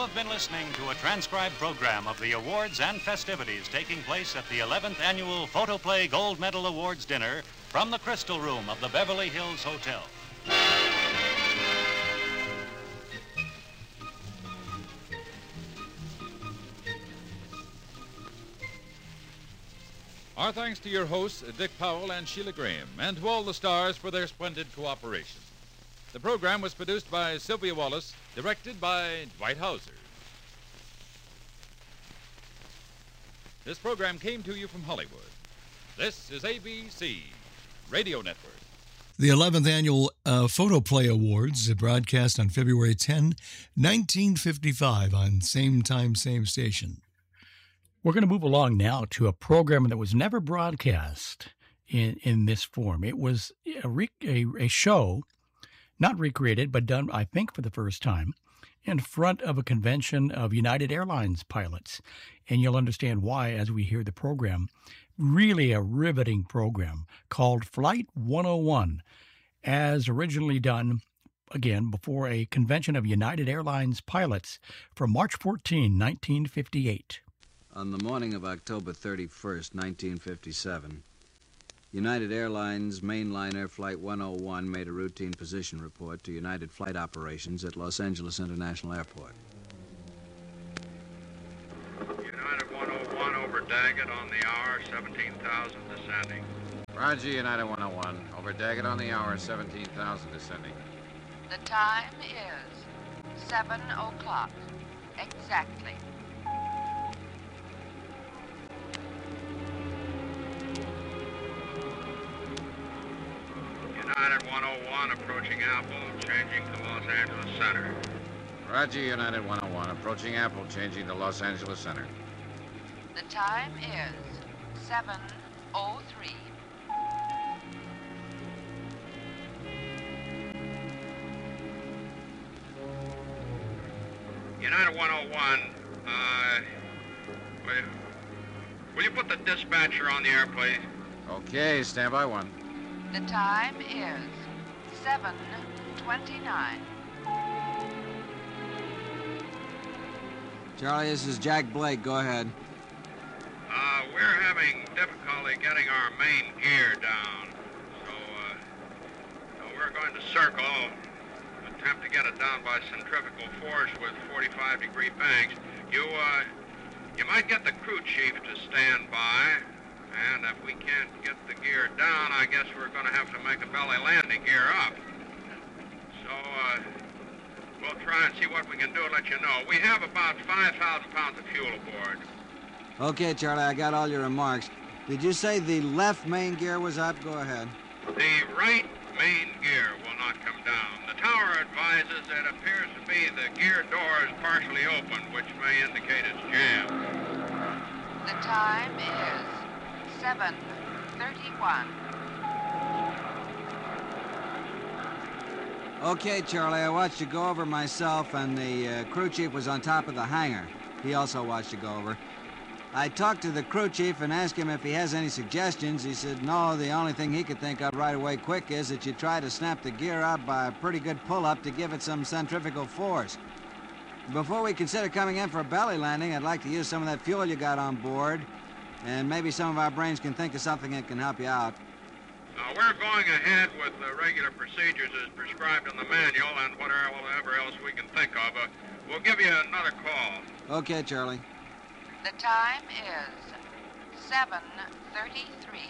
have been listening to a transcribed program of the awards and festivities taking place at the 11th Annual Photoplay Gold Medal Awards Dinner from the Crystal Room of the Beverly Hills Hotel. Our thanks to your hosts, Dick Powell and Sheila Graham, and to all the stars for their splendid cooperation. The program was produced by Sylvia Wallace, directed by Dwight Hauser. This program came to you from Hollywood. This is ABC Radio Network. The 11th Annual Photoplay Awards broadcast on February 10, 1955 on same time, same station. We're going to move along now to a program that was never broadcast in this form. It was a show, not recreated, but done, I think, for the first time, in front of a convention of United Airlines pilots. And you'll understand why as we hear the program. Really a riveting program called Flight 101, as originally done, again, before a convention of United Airlines pilots from March 14, 1958. On the morning of October 31st, 1957, United Airlines mainliner Flight 101 made a routine position report to United Flight Operations at Los Angeles International Airport. United 101 over Daggett on the hour, 17,000 descending. Roger, United 101. Over Daggett on the hour, 17,000 descending. The time is 7 o'clock. Exactly. United 101 approaching Apple, changing to Los Angeles Center. Roger, United 101. Approaching Apple, changing to Los Angeles Center. The time is 7:03. United 101, will you put the dispatcher on the air, please? Okay, stand by one. The time is 7:29. Charlie, this is Jack Blake. Go ahead. We're having difficulty getting our main gear down. So we're going to circle, attempt to get it down by centrifugal force with 45-degree banks. You might get the crew chief to stand by, and if we can't get the gear down, I guess we're going to have to make a belly landing gear up. So, we'll try and see what we can do and let you know. We have about 5,000 pounds of fuel aboard. Okay, Charlie, I got all your remarks. Did you say the left main gear was up? Go ahead. The right main gear will not come down. The tower advises it appears to be the gear door is partially open, which may indicate it's jammed. The time is 7:31. Okay, Charlie, I watched you go over myself, and the crew chief was on top of the hangar. He also watched you go over. I talked to the crew chief and asked him if he has any suggestions. He said no, the only thing he could think of right away quick is that you try to snap the gear up by a pretty good pull-up to give it some centrifugal force. Before we consider coming in for a belly landing, I'd like to use some of that fuel you got on board, and maybe some of our brains can think of something that can help you out. We're going ahead with the regular procedures as prescribed in the manual and whatever else we can think of. We'll give you another call. Okay, Charlie. The time is 7:33.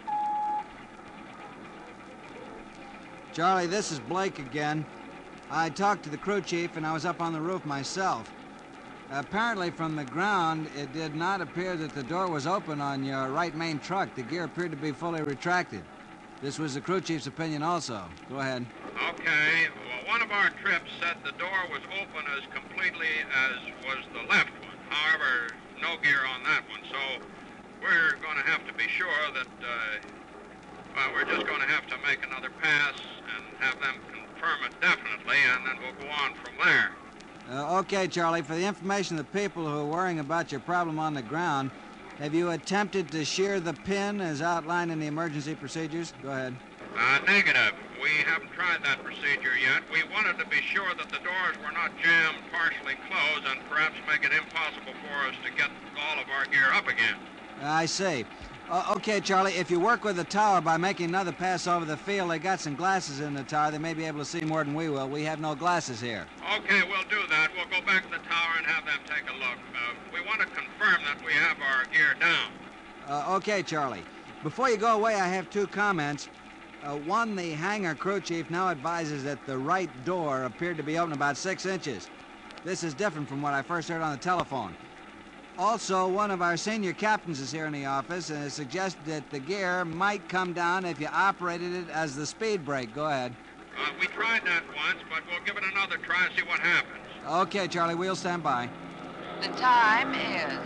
Charlie, this is Blake again. I talked to the crew chief, and I was up on the roof myself. Apparently, from the ground, it did not appear that the door was open on your right main truck. The gear appeared to be fully retracted. This was the crew chief's opinion also. Go ahead. Okay. Well, one of our trips said the door was open as completely as was the left one. However, no gear on that one. So we're going to have to be sure that, we're just going to have to make another pass and have them confirm it definitely, and then we'll go on from there. Okay, Charlie, for the information of the people who are worrying about your problem on the ground, have you attempted to shear the pin as outlined in the emergency procedures? Go ahead. Negative. We haven't tried that procedure yet. We wanted to be sure that the doors were not jammed partially closed and perhaps make it impossible for us to get all of our gear up again. I see. Okay, Charlie, if you work with the tower by making another pass over the field, they got some glasses in the tower. They may be able to see more than we will. We have no glasses here. Okay, we'll do that. We'll go back to the tower and have them take a look. We want to confirm that we have our gear down. Okay, Charlie. Before you go away, I have two comments. One, the hangar crew chief now advises that the right door appeared to be open about 6 inches. This is different from what I first heard on the telephone. Also, one of our senior captains is here in the office and has suggested that the gear might come down if you operated it as the speed brake. Go ahead. We tried that once, but we'll give it another try and see what happens. Okay, Charlie, we'll stand by. The time is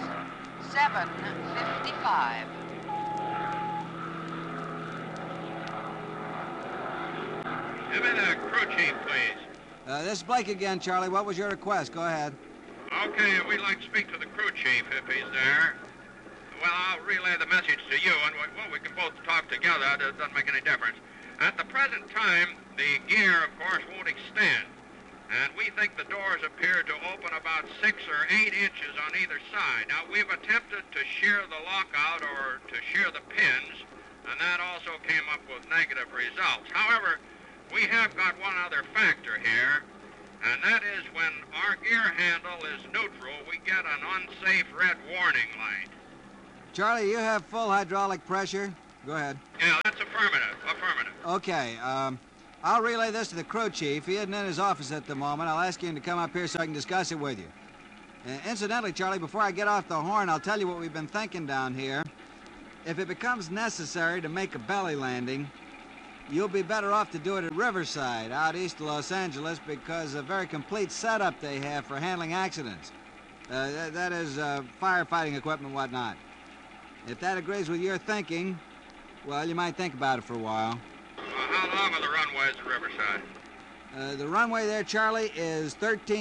7:55. Give me the crew chief, please. This is Blake again, Charlie. What was your request? Go ahead. Okay, we'd like to speak to the crew chief if he's there. Well, I'll relay the message to you, and we can both talk together. It doesn't make any difference. At the present time, the gear, of course, won't extend. And we think the doors appear to open about 6 or 8 inches on either side. Now, we've attempted to shear the lockout or to shear the pins, and that also came up with negative results. However, we have got one other factor here, and that is when our gear handle is neutral, we get an unsafe red warning light. Charlie, you have full hydraulic pressure? Go ahead. Yeah, that's affirmative. Okay, I'll relay this to the crew chief. He isn't in his office at the moment. I'll ask him to come up here so I can discuss it with you. Incidentally, Charlie, before I get off the horn, I'll tell you what we've been thinking down here. If it becomes necessary to make a belly landing, you'll be better off to do it at Riverside, out east of Los Angeles, because a very complete setup they have for handling accidents. That is firefighting equipment and whatnot. If that agrees with your thinking, well, you might think about it for a while. How long are the runways at Riverside? The runway there, Charlie, is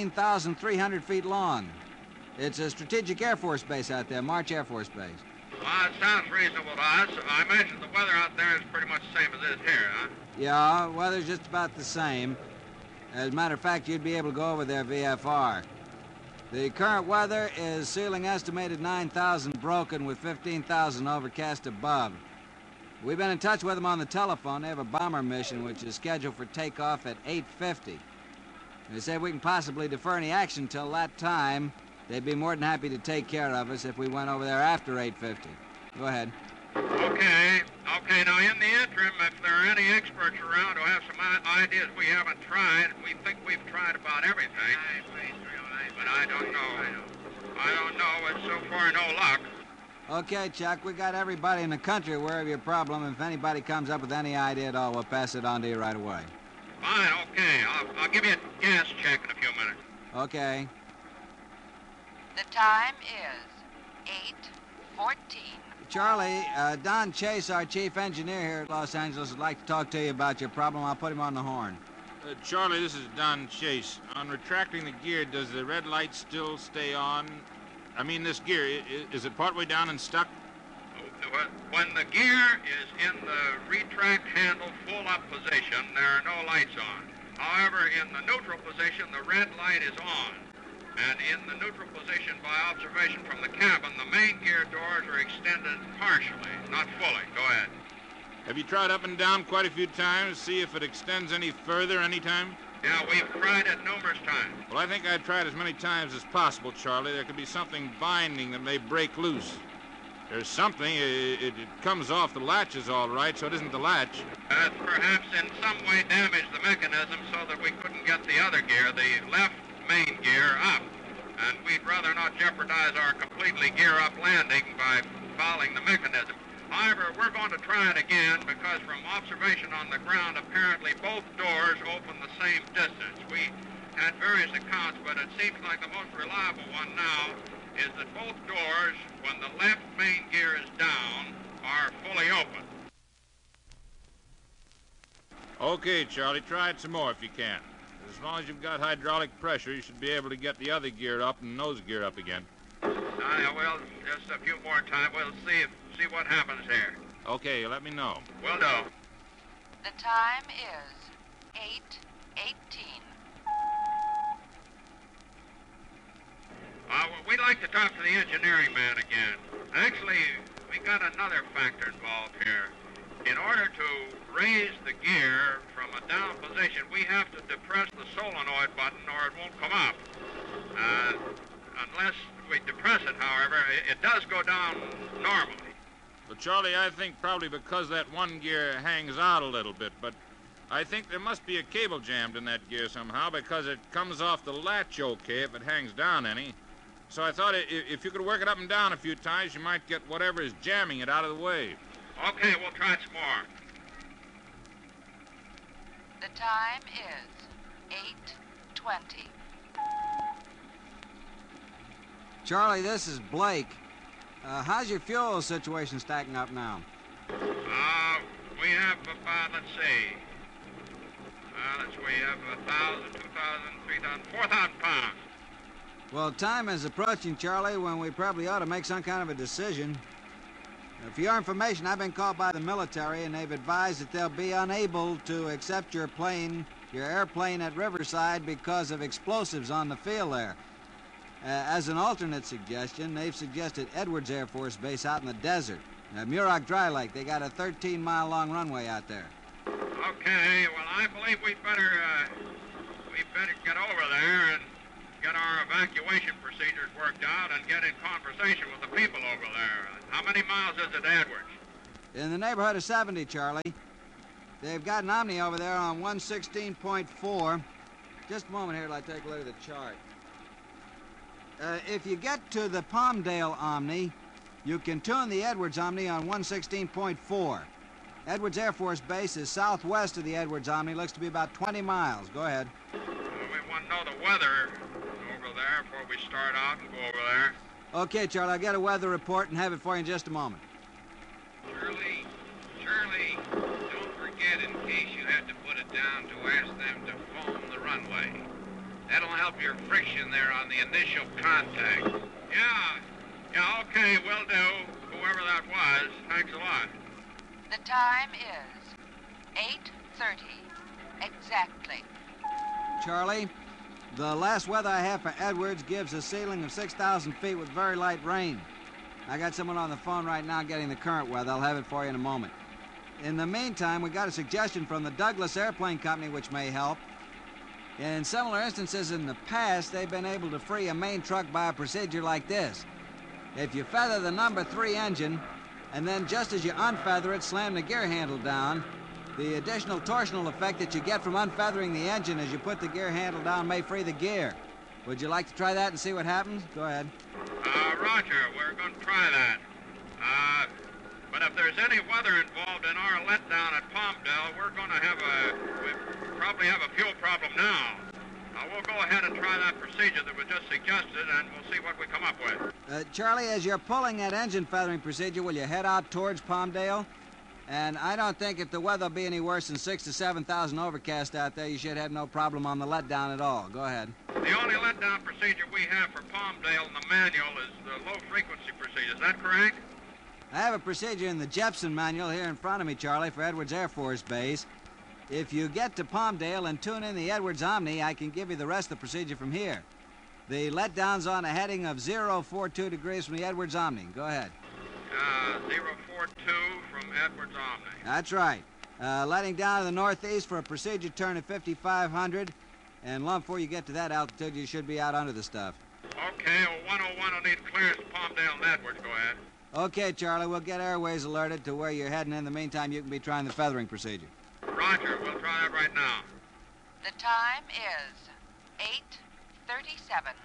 13,300 feet long. It's a strategic Air Force base out there, March Air Force Base. Well, it sounds reasonable to us. I imagine the weather out there is pretty much the same as it is here, huh? Yeah, weather's just about the same. As a matter of fact, you'd be able to go over there VFR. The current weather is ceiling estimated 9,000 broken with 15,000 overcast above. We've been in touch with them on the telephone. They have a bomber mission which is scheduled for takeoff at 8:50. They say we can possibly defer any action till that time. They'd be more than happy to take care of us if we went over there after 8:50. Go ahead. Okay. Now, in the interim, if there are any experts around who have some ideas we haven't tried, we think we've tried about everything. But I don't know. It's so far no luck. Okay, Chuck, we got everybody in the country aware of your problem. If anybody comes up with any idea at all, we'll pass it on to you right away. Fine, okay. I'll give you a gas check in a few minutes. Okay. The time is 8:14. Charlie, Don Chase, our chief engineer here at Los Angeles, would like to talk to you about your problem. I'll put him on the horn. Charlie, this is Don Chase. On retracting the gear, does the red light still stay on? I mean, this gear, is it partway down and stuck? When the gear is in the retract handle full-up position, there are no lights on. However, in the neutral position, the red light is on. And in the neutral position, by observation from the cabin, the main gear doors are extended partially, not fully. Go ahead. Have you tried up and down quite a few times to see if it extends any further any time? Yeah, we've tried it numerous times. Well, I think I'd tried as many times as possible, Charlie. There could be something binding that may break loose. There's something. It comes off the latches all right, so it isn't the latch. Perhaps in some way damaged the mechanism so that we couldn't get the other gear, the left main gear, up. And we'd rather not jeopardize our completely gear-up landing by fouling the mechanism. However, we're going to try it again because from observation on the ground, apparently both doors open the same distance. We had various accounts, but it seems like the most reliable one now is that both doors, when the left main gear is down, are fully open. Okay, Charlie, try it some more if you can. As long as you've got hydraulic pressure, you should be able to get the other gear up and nose gear up again. Well, just a few more times. We'll see what happens here. Okay, let me know. Will do. The time is 8:18. We'd like to talk to the engineering man again. Actually, we got another factor involved here. In order to raise the gear from a down position, we have to depress the solenoid button or it won't come up. Unless we depress it, however, it does go down normally. Well, Charlie, I think probably because that one gear hangs out a little bit, but I think there must be a cable jammed in that gear somehow because it comes off the latch okay if it hangs down any. So I thought if you could work it up and down a few times, you might get whatever is jamming it out of the way. Okay, we'll try it some more. The time is 8:20. Charlie, this is Blake. How's your fuel situation stacking up now? We have about, let's see. We have 1,000, 2,000, 3,000, 4,000 pounds. Well, time is approaching, Charlie, when we probably ought to make some kind of a decision. For your information, I've been called by the military, and they've advised that they'll be unable to accept your airplane at Riverside because of explosives on the field there. As an alternate suggestion, they've suggested Edwards Air Force Base out in the desert. Muroc Dry Lake, they got a 13-mile-long runway out there. Okay, well, I believe we'd better get over there and get our evacuation procedures worked out and get in conversation with the people over there. How many miles is it to Edwards? In the neighborhood of 70, Charlie. They've got an Omni over there on 116.4. Just a moment here till I take a look at the chart. If you get to the Palmdale Omni, you can tune the Edwards Omni on 116.4. Edwards Air Force Base is southwest of the Edwards Omni. Looks to be about 20 miles. Go ahead. We want to know the weather over there before we start out and go over there. Okay, Charlie, I'll get a weather report and have it for you in just a moment. Charlie, don't forget in case you have to put it down to ask them to foam the runway. That'll help your friction there on the initial contact. Yeah, okay, will do. Whoever that was, thanks a lot. The time is 8:30 exactly. Charlie, the last weather I have for Edwards gives a ceiling of 6,000 feet with very light rain. I got someone on the phone right now getting the current weather. I'll have it for you in a moment. In the meantime, we got a suggestion from the Douglas Airplane Company which may help. In similar instances in the past, they've been able to free a main truck by a procedure like this. If you feather the number 3 engine, and then just as you unfeather it, slam the gear handle down, the additional torsional effect that you get from unfeathering the engine as you put the gear handle down may free the gear. Would you like to try that and see what happens? Go ahead. Roger, we're going to try that. But if there's any weather involved in our letdown at Palmdale, we probably have a fuel problem now. We'll go ahead and try that procedure that was just suggested, and we'll see what we come up with. Charlie, as you're pulling that engine feathering procedure, will you head out towards Palmdale? And I don't think if the weather will be any worse than 6,000 to 7,000 overcast out there, you should have no problem on the letdown at all. Go ahead. The only letdown procedure we have for Palmdale in the manual is the low-frequency procedure. Is that correct? I have a procedure in the Jepson manual here in front of me, Charlie, for Edwards Air Force Base. If you get to Palmdale and tune in the Edwards Omni, I can give you the rest of the procedure from here. The letdown's on a heading of 042 degrees from the Edwards Omni. Go ahead. 042 from Edwards Omni. That's right. Letting down to the northeast for a procedure turn at 5,500. And long before you get to that altitude, you should be out under the stuff. Okay, 101 will need clearance to Palmdale and Edwards. Go ahead. Okay, Charlie, we'll get Airways alerted to where you're heading. In the meantime, you can be trying the feathering procedure. Roger, we'll try that right now. The time is 8:37.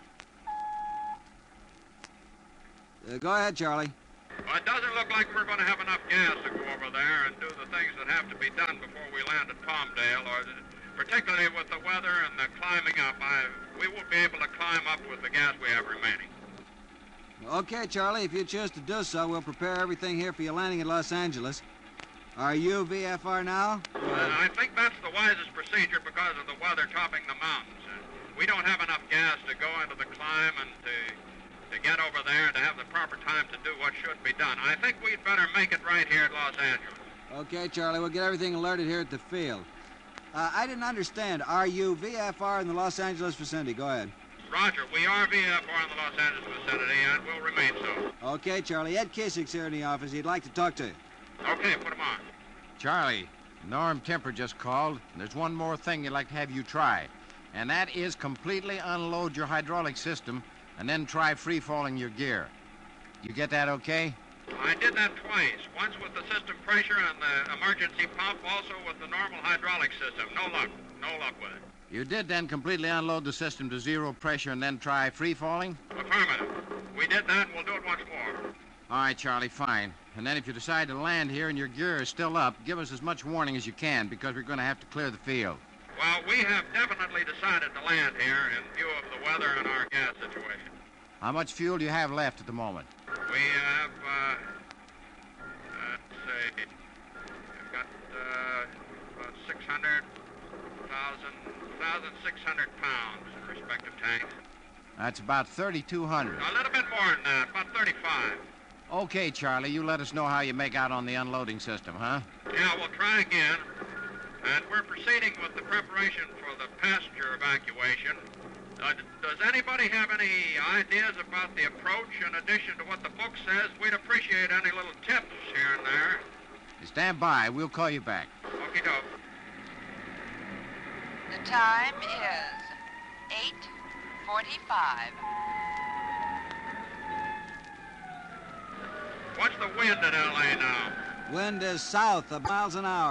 Go ahead, Charlie. Well, it doesn't look like we're going to have enough gas to go over there and do the things that have to be done before we land at Palmdale, particularly with the weather and the climbing up. We won't be able to climb up with the gas we have remaining. Okay, Charlie, if you choose to do so, we'll prepare everything here for your landing at Los Angeles. Are you VFR now? I think that's the wisest procedure because of the weather topping the mountains. We don't have enough gas to go into the climb and to get over there and to have the proper time to do what should be done. I think we'd better make it right here at Los Angeles. Okay, Charlie, we'll get everything alerted here at the field. I didn't understand. Are you VFR in the Los Angeles vicinity? Go ahead. Roger, we are VFR in the Los Angeles vicinity and will remain so. Okay, Charlie. Ed Kissick's here in the office. He'd like to talk to you. Okay, put him on. Charlie, Norm Temper just called. There's one more thing he'd like to have you try, and that is completely unload your hydraulic system and then try free-falling your gear. You get that okay? I did that twice. Once with the system pressure and the emergency pump, also with the normal hydraulic system. No luck. No luck with it. You did then completely unload the system to zero pressure and then try free-falling? Affirmative. We did that and we'll do it once more. All right, Charlie, fine. And then if you decide to land here and your gear is still up, give us as much warning as you can, because we're going to have to clear the field. Well, we have definitely decided to land here in view of the weather and our gas situation. How much fuel do you have left at the moment? We have, let's see, we've got about 1,600 pounds in respective tanks. That's about 3,200. A little bit more than that, about 35. Okay, Charlie, you let us know how you make out on the unloading system, huh? Yeah, we'll try again. And we're proceeding with the preparation for the passenger evacuation. Does anybody have any ideas about the approach in addition to what the book says? We'd appreciate any little tips here and there. Stand by. We'll call you back. Okie doke. The time is 8:45. What's the wind in L.A. now? Wind is south of miles an hour.